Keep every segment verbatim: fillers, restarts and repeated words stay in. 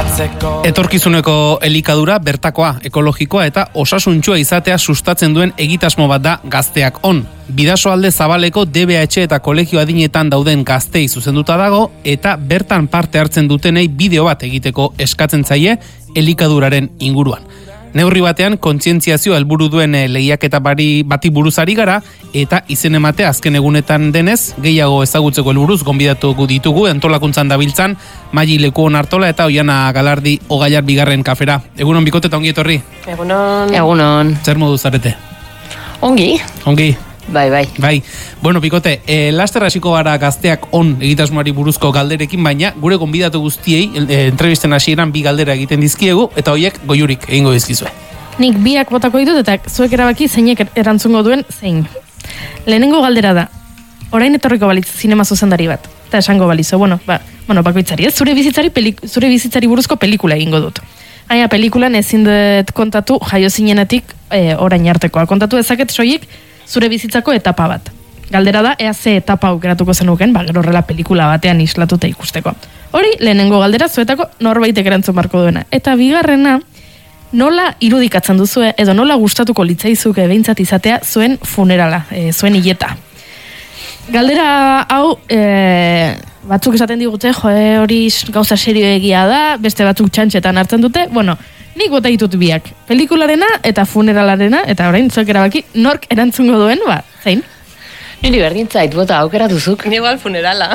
Etorkizuneko elikadura bertakoa, ekologikoa eta osasuntxua izatea sustatzen duen egitasmo bat da Gazteak on. Bidasoalde Zabaleko D B H eta kolegio adinetan dauden gaztei zuzenduta dago eta bertan parte hartzen dutenei bideo bat egiteko eskatzen zaie elikaduraren inguruan. Neurri batean kontzientziazio helburu duen lehiaketa bari bati buruzari gara eta izen ematea azken egunetan denez gehiago ezagutzeko helburuz gonbidatuko ditugu antolakuntzan dabiltzan Maili Lekuon Artola eta Oiana Galardi Ogailar bigarren kafera. Egunon bikote eta ongi etorri. Egunon. Egunon. Zer modu zarete? Ongi. Ongi. Bai, bai. Bai. Bueno, bikote, eh, laster hasiko gara Gazteak on egitasmoari buruzko galderekin, baina gure gonbidatu guztiei eh, entrevisten hasieran bi galdera egiten dizkiegu eta hoiek goiurik egingo dizkizue. Nik biak botako ditut eta zuek erabaki zeinek erantzungo duen zein. Lehenengo galdera da, orain etorriko balitz zinema zuzendari bat. Eta esango balizo, bueno, ba, bueno, bakoitzari, ez? Zure bizitzari, pelik, zure bizitzari buruzko pelikula egingo dut. Baina pelikulan ezin dut kontatu jaio zinenetik e, orain artekoa. Kontatu ezaket soilik zure bizitzako etapa bat. Galdera da, ea ze etapa aukeratuko zenuken, ba, gero horrela pelikula batean islatuta ikusteko. Hori, lehenengo galdera zuetako norbaitek erantzun marko duena. Eta bigarrena, nola irudikatzen duzue, edo nola gustatuko litzaizuke behintzat izatea zuen funerala, e, zuen hileta. Galdera hau, e, batzuk esaten digute, jo, e, hori gauza serioegia da, beste batzuk txantxetan hartzen dute, bueno, nik bota ditut biak, pelikularena eta funeralarena, eta orain zuek erabaki, nork erantzungo duen, ba, zein? Niri berdintzait, bota aukera duzuk. Ni igual funerala.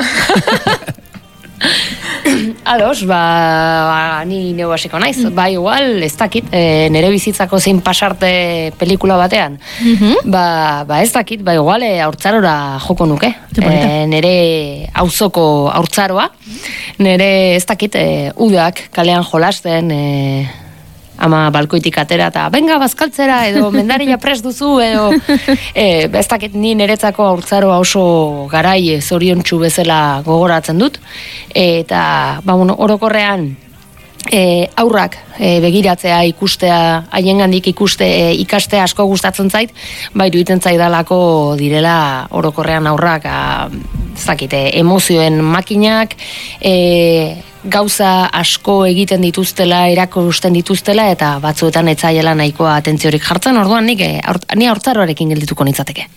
Ados, ba, ba ni neu hasiko naiz. Mm. Ba, igual, ez dakit, e, nere bizitzako zein pasarte pelikula batean. Mm-hmm. Ba, ba, ez dakit, ba, igual, e, haurtzarora joko nuke. E, nere auzoko haurtzaroa. Nere, ez dakit, e, udak kalean jolasten, e, ama balkoitik atera eta benga bazkaltzera edo mendaria prest duzu edo e, ez dakit ni niretzako haurtzaroa oso garai zoriontsu bezala gogoratzen dut eta ba, bueno, orokorrean e, aurrak e, begiratzea ikustea haiengandik ikuste e, ikastea asko gustatzen zait ba iruditzen zaidalako direla orokorrean aurrak a, ez dakit, emozioen makinak e, gauza asko egiten dituztela, erakusten dituztela, eta batzuetan etzaiela nahikoa atentziorik jartzen, orduan nik, aur, ni haurtzaroarekin geldituko nintzateke.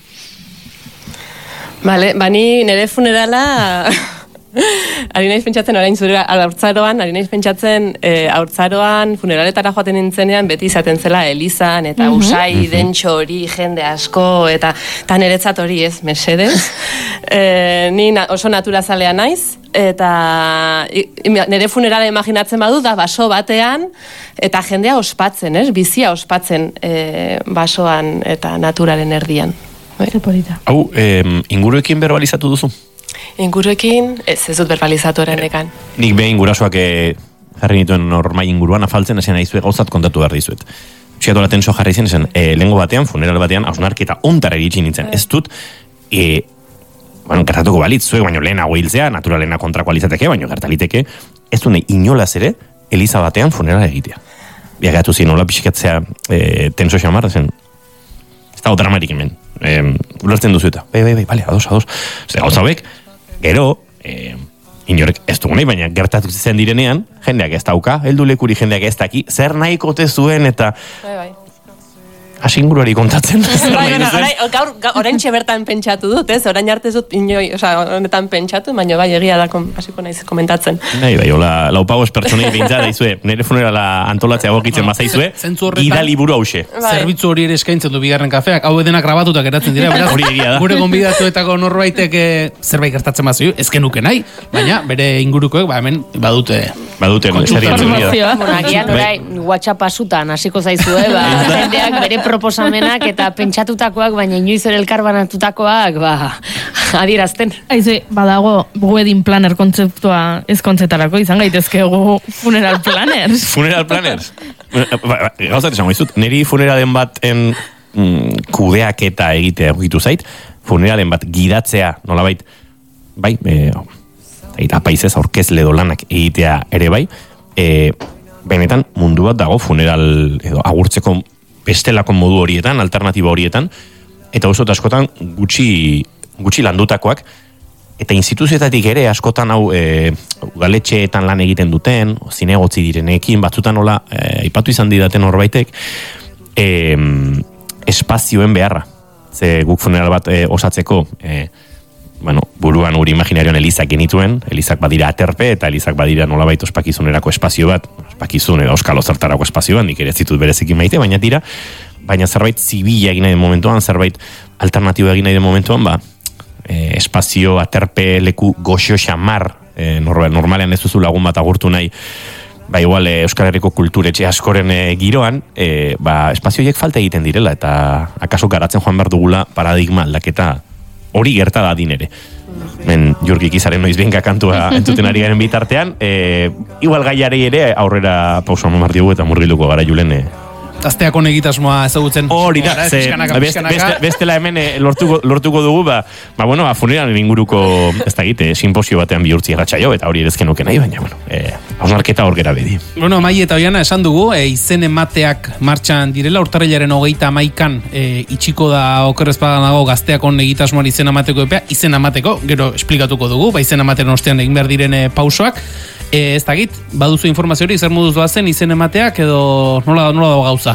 Vale, bani nire funerala, ari naiz pentsatzen orain zure haurtzaroan, ari naiz pentsatzen e, haurtzaroan funeraletara joaten nintzenean, beti izaten zela elizan, eta mm-hmm. usai, mm-hmm. dentxo hori, jende asko, eta, eta niretzat hori ez, mesedez. e, ni na, oso naturazalea naiz, eta nire funerala imaginatzen badu da baso batean eta jendea ospatzen, ez? Bizia ospatzen e, basoan eta naturaren erdian. Hau, eh, inguruekin berbalizatu duzu? Inguruekin, ez ez dut berbalizatu erendekan. Nik behin gurasoak eh, jarri nituen normai inguruan afaltzen, esan nahi gauzat kontatu behar dizuet. Txiatu la tenso jarri zen, esan, eh, lengo batean, funeral batean, hausnarketa ontara eritxin nintzen. Ez dut, eh, bueno, gertatuko balitz, zuek, baino lehenago hiltzea, naturalena kontrakoa izateke, baino gertaliteke, ez du nahi inolaz ere, eliza batean funerala egitea. Biagatu zi, nola pixikatzea e, tenso xamar, zen, ez da dramarik hemen, e, ulertzen duzu eta, bai, bai, bai, bale, ados, ados, zer gauza hauek, gero, e, inorek ez dugu nahi, baina gertatu zen direnean, jendeak ez dauka, heldu lekuri jendeak ez daki, zer nahi kote zuen eta... Bai, bai. Asinguruari kontatzen. Bai, bueno, orain, gaur, orain bertan pentsatu dut, ez? Orain arte dut inoi, oza, honetan pentsatu, baina bai egia da hasiko naiz komentatzen. Nahi, bai, hola, laupagos pertsonei bintza daizue, nire funerala antolatzea gokitzen bazaizue, gida liburu hause. Bai. Zerbitzu hori ere eskaintzen du bigarren kafeak, hau edenak grabatutak geratzen dira, beraz, hori egia da. Gure gonbidatuetako norbaitek zerbait gertatzen bazio, ezkenuke nahi, baina bere ingurukoek, ba hemen, badute... Badute, informazioa. Bueno, agian orain, WhatsApp asutan hasiko zaizue, ba, jendeak bere proposamenak eta pentsatutakoak, baina inoiz ere elkarbanatutakoak, ba, adierazten. Aizu, badago, wedding planner kontzeptua ez kontzetarako, izan gaitezke gu funeral planners. Funeral planners? Gauzat esango izut, niri funeralen baten mm, kudeak eta egitea egitu zait, funeralen bat gidatzea, nolabait, bai, e, eta paisez aurkezle dolanak egitea ere bai, e, benetan mundu bat dago funeral edo agurtzeko bestelako modu horietan, alternatiba horietan, eta oso askotan gutxi, gutxi landutakoak, eta instituzioetatik ere askotan hau e, galetxeetan lan egiten duten, zinegotzi direnekin, batzutan nola, e, aipatu izan didaten horbaitek, e, espazioen beharra. Ze guk funeral bat e, osatzeko, e, bueno, buruan guri imaginarioan elizak genituen, elizak badira aterpe, eta elizak badira nolabait ospakizunerako espazio bat, ospakizun edo euskal ozartarako espazio bat, nik ere zitut berezekin maite, baina tira, baina zerbait zibila egin nahi den momentuan, zerbait alternatibo egin nahi den momentuan, ba, e, espazio, aterpe, leku, goxo, xamar, e, normalean ez duzu lagun bat agurtu nahi, ba, igual, e, Euskal Herriko kulturetxe askoren e, giroan, e, ba, espazioiek falta egiten direla, eta akaso garatzen joan behar dugula paradigma aldaketa hori gerta da din ere. Men Jurgik izaren noiz benka kantua entzuten ari garen bitartean, e, igual gaiari ere aurrera pausa mamar diogu eta murgiluko gara Julen, e, Gazteak egitasmoa ezagutzen. Hori da, ze, beste, beste, bestela hemen e, lortuko, lortuko dugu, ba, ba bueno, ba, funeran inguruko, ez da egite, simposio batean bihurtzi erratxaio, eta hori erezken nuke nahi, baina, bueno, e, hausnarketa hor gera bedi. Bueno, Mai eta Oiana esan dugu, e, izen emateak martxan direla, urtarrilaren hogeita amaikan e, itxiko da okerrezpadan dago Gazteak egitasmoan izen emateko epea, izen emateko, gero esplikatuko dugu, ba, izen ematen ostean egin behar diren e, pausoak, e, ez da egit, baduzu informazio hori, zer moduz doazen izen emateak, edo nola, nola dago gauza?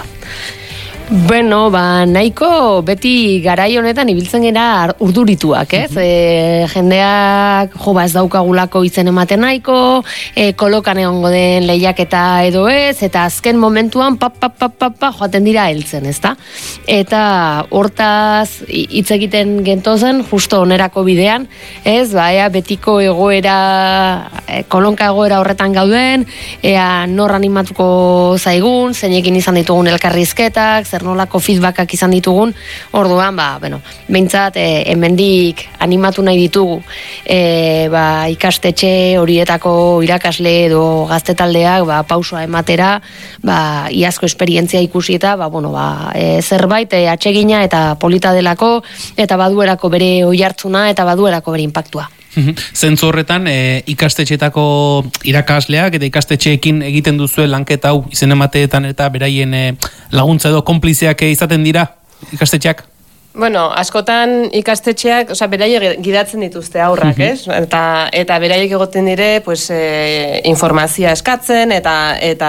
Bueno, ba, nahiko beti garai honetan ibiltzen gera urdurituak, ez? E, jendeak, jo, ba, ez daukagulako izen ematen nahiko, e, kolokan egongo den lehiaketa edo ez, eta azken momentuan, pap, pap, pap, pap, pap, joaten dira heltzen, ezta? Eta hortaz hitz egiten gentozen, justo onerako bidean, ez? Ba, ea betiko egoera, e, kolonka egoera horretan gauden, ea nor animatuko zaigun, zeinekin izan ditugun elkarrizketak, zer nolako feedbackak izan ditugun, orduan, ba, bueno, behintzat, e, hemendik animatu nahi ditugu, e, ba, ikastetxe horietako irakasle edo gaztetaldeak, ba, pausoa ematera, ba, iazko esperientzia ikusi eta, ba, bueno, ba, e, zerbait, e, atsegina eta polita delako, eta baduerako bere oihartzuna, eta baduerako bere impactua. Zentzu horretan, e, ikastetxeetako irakasleak eta ikastetxeekin egiten duzue lanketa hau izen emateetan eta beraien e, laguntza edo konplizeak izaten dira ikastetxeak? Bueno, askotan ikastetxeak, osea, beraiek gidatzen dituzte aurrak, ez? Eta, eta beraiek egoten dire, pues, e, informazioa eskatzen eta, eta,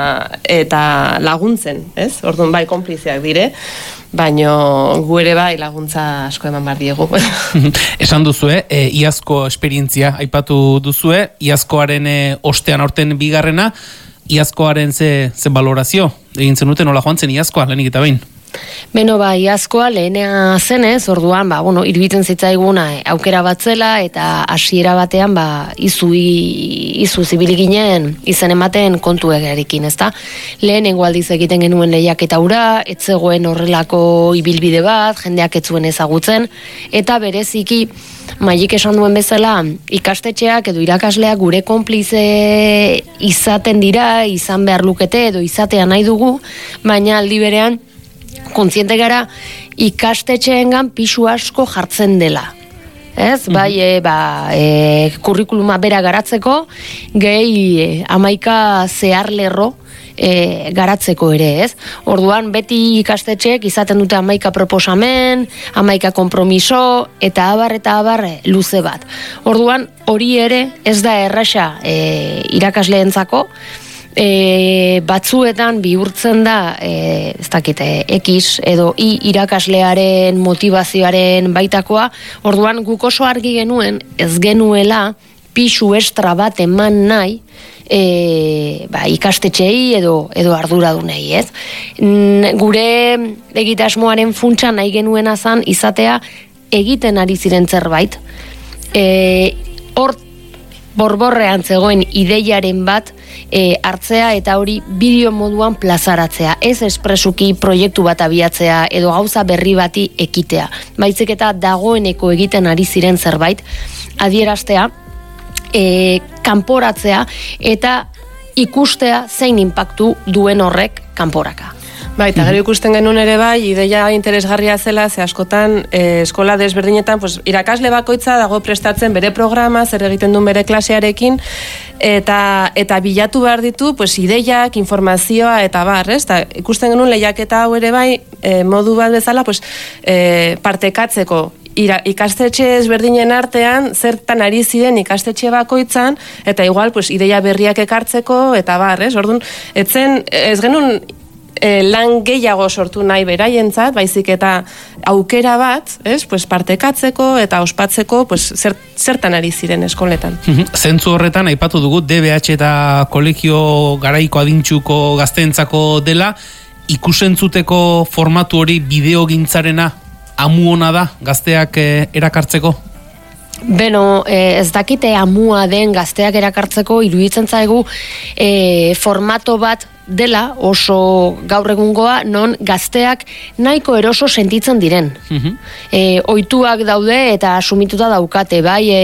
eta laguntzen, ez? Orduan bai konplizeak dire, baino gu ere bai laguntza asko eman bar diegu. Esan duzue, e, iazko esperientzia aipatu duzue, iazkoaren e, ostean aurten bigarrena, iazkoaren ze, ze valorazio egin zenuten, nola joan zen iazkoa, lehenik eta behin? Beno, ba, iazkoa lehenea zenez, orduan, ba, bueno, iruditzen zitzaiguna aukera batzela, eta hasiera batean, ba, izu, izu zibili ginen izen ematen kontu egerekin, ezta? Lehenengo aldiz egiten genuen lehiaketa hura, etzegoen horrelako ibilbide bat, jendeak etzuen ezagutzen, eta bereziki, Maik esan duen bezala, ikastetxeak edo irakasleak gure konplize izaten dira, izan behar lukete edo izatea nahi dugu, baina aldi berean, kontziente gara ikastetxeengan pisu asko jartzen dela. Ez, bai, e, ba, e, kurrikuluma bera garatzeko, gehi e, amaika zehar lerro e, garatzeko ere, ez? Orduan, beti ikastetxeek izaten dute amaika proposamen, amaika kompromiso, eta abar eta abar luze bat. Orduan, hori ere ez da erraxa e, irakasleentzako, E, batzuetan bihurtzen da e, ez dakit, X edo Y irakaslearen motivazioaren baitakoa, orduan guk oso argi genuen ez genuela pisu estra bat eman nahi e, ba, ikastetxei edo, edo arduradunei, ez? Gure egitasmoaren funtsa nahi genuena zan izatea egiten ari ziren zerbait, e, hor borborrean zegoen ideiaren bat e, hartzea eta hori bideo moduan plazaratzea, ez espresuki proiektu bat abiatzea edo gauza berri bati ekitea, baizik eta dagoeneko egiten ari ziren zerbait adieraztea, e, kanporatzea eta ikustea zein inpaktu duen horrek kanporaka. Bai, eta gero ikusten genuen ere bai, ideia interesgarria zela, ze askotan eh, eskola desberdinetan, pues, irakasle bakoitza dago prestatzen bere programa, zer egiten duen bere klasearekin, eta, eta bilatu behar ditu, pues, ideiak, informazioa, eta bar, ez? Ta, ikusten genuen lehiaketa hau ere bai, eh, modu bat bezala, pues, eh, partekatzeko ira, ikastetxe ezberdinen artean zertan ari ziren ikastetxe bakoitzan, eta igual pues, ideia berriak ekartzeko, eta bar, ez? Orduan, etzen, ez genuen E, lan gehiago sortu nahi beraientzat, baizik eta aukera bat, ez, pues partekatzeko eta ospatzeko, pues zer, zertan ari ziren eskoletan. Zentzu horretan aipatu dugu D B H eta kolegio garaiko adintxuko gazteentzako dela, ikusentzuteko formatu hori bideogintzarena amu ona da gazteak eh, erakartzeko? Beno, eh, ez dakite amua den gazteak erakartzeko, iruditzen zaigu eh, formato bat dela oso gaur egungoa, non gazteak nahiko eroso sentitzen diren. Uh-huh. eh, Oituak daude eta asumituta daukate, bai,